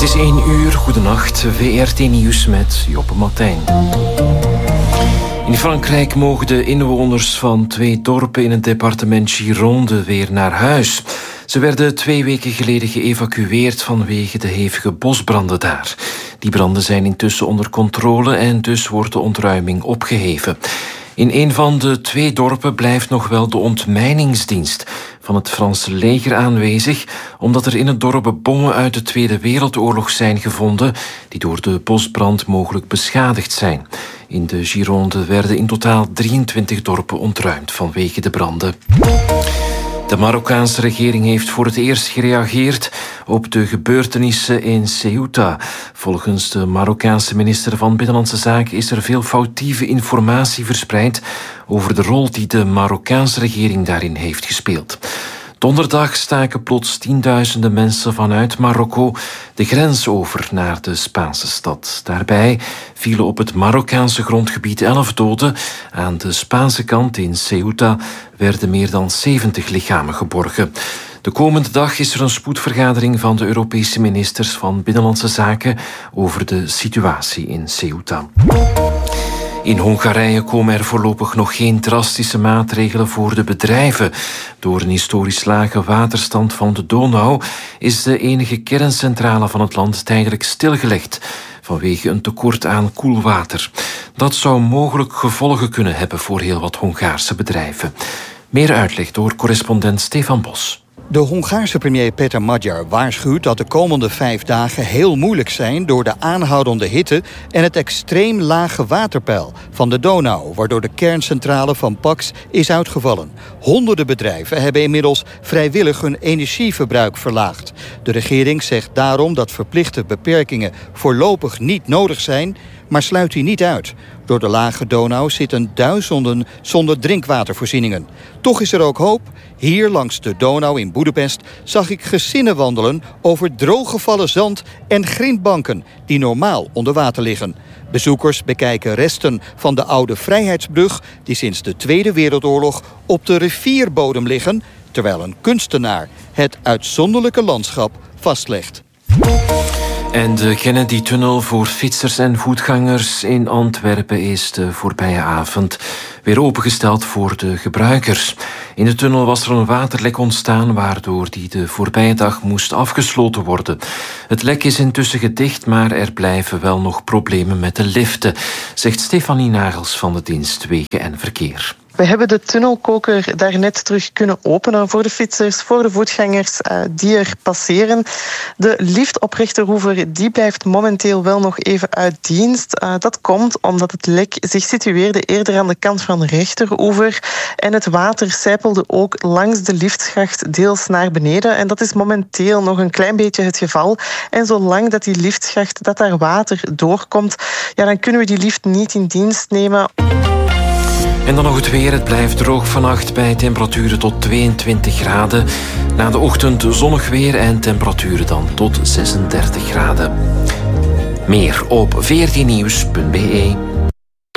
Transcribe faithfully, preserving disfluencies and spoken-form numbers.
is één uur, goedenacht, V R T Nieuws met Joppe Martijn. In Frankrijk mogen de inwoners van twee dorpen in het departement Gironde weer naar huis. Ze werden twee weken geleden geëvacueerd vanwege de hevige bosbranden daar. Die branden zijn intussen onder controle en dus wordt de ontruiming opgeheven. In een van de twee dorpen blijft nog wel de ontmijningsdienst van het Franse leger aanwezig, omdat er in het dorp bommen uit de Tweede Wereldoorlog zijn gevonden die door de bosbrand mogelijk beschadigd zijn. In de Gironde werden in totaal drieëntwintig dorpen ontruimd vanwege de branden. De Marokkaanse regering heeft voor het eerst gereageerd op de gebeurtenissen in Ceuta. Volgens de Marokkaanse minister van Binnenlandse Zaken is er veel foutieve informatie verspreid over de rol die de Marokkaanse regering daarin heeft gespeeld. Donderdag staken plots tienduizenden mensen vanuit Marokko de grens over naar de Spaanse stad. Daarbij vielen op het Marokkaanse grondgebied elf doden. Aan de Spaanse kant in Ceuta werden meer dan zeventig lichamen geborgen. De komende dag is er een spoedvergadering van de Europese ministers van Binnenlandse Zaken over de situatie in Ceuta. In Hongarije komen er voorlopig nog geen drastische maatregelen voor de bedrijven. Door een historisch lage waterstand van de Donau is de enige kerncentrale van het land tijdelijk stilgelegd vanwege een tekort aan koelwater. Dat zou mogelijk gevolgen kunnen hebben voor heel wat Hongaarse bedrijven. Meer uitleg door correspondent Stefan Bos. De Hongaarse premier Peter Magyar waarschuwt dat de komende vijf dagen heel moeilijk zijn door de aanhoudende hitte en het extreem lage waterpeil van de Donau, waardoor de kerncentrale van Pax is uitgevallen. Honderden bedrijven hebben inmiddels vrijwillig hun energieverbruik verlaagd. De regering zegt daarom dat verplichte beperkingen voorlopig niet nodig zijn, maar sluit die niet uit. Door de lage Donau zitten duizenden zonder drinkwatervoorzieningen. Toch is er ook hoop. Hier langs de Donau in Boedapest zag ik gezinnen wandelen over drooggevallen zand en grindbanken die normaal onder water liggen. Bezoekers bekijken resten van de oude Vrijheidsbrug die sinds de Tweede Wereldoorlog op de rivierbodem liggen, terwijl een kunstenaar het uitzonderlijke landschap vastlegt. En de Kennedy-tunnel voor fietsers en voetgangers in Antwerpen is de voorbije avond weer opengesteld voor de gebruikers. In de tunnel was er een waterlek ontstaan, waardoor die de voorbije dag moest afgesloten worden. Het lek is intussen gedicht, maar er blijven wel nog problemen met de liften, zegt Stefanie Nagels van de dienst Wegen en Verkeer. We hebben de tunnelkoker daarnet terug kunnen openen voor de fietsers, voor de voetgangers uh, die er passeren. De lift op Rechterhoever die blijft momenteel wel nog even uit dienst. Uh, dat komt omdat het lek zich situeerde eerder aan de kant van Rechteroever en het water sijpelde ook langs de liftschacht deels naar beneden. En dat is momenteel nog een klein beetje het geval. En zolang dat die liftschacht, dat daar water doorkomt, ja, dan kunnen we die lift niet in dienst nemen. En dan nog het weer. Het blijft droog vannacht bij temperaturen tot tweeëntwintig graden. Na de ochtend zonnig weer en temperaturen dan tot zesendertig graden. Meer op v r t nieuws punt b e.